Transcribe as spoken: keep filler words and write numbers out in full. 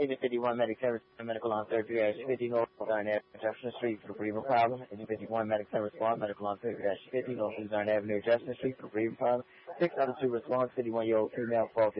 Agent fifty-one, Medic Service, Medical on Therapy, Action fifty, North Iron Avenue, Jefferson Street for the breathing problem. Agent fifty-one, Medic Service Squad, Medical on Therapy, Action fifty, North Iron Avenue, Jefferson Street for the breathing problem. Six other two response, fifty-one-year-old female, faulty